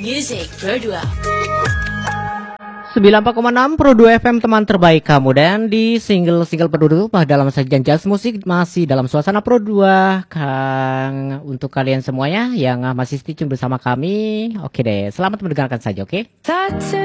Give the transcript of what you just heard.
Music Pro 2. 94,6 Pro 2 FM teman terbaik kamu. Dan di single-single Pro 2 dalam sajian jazz musik masih dalam suasana Pro 2 Kang. Untuk kalian semuanya yang masih stay tune bersama kami, oke deh, selamat mendengarkan saja, oke?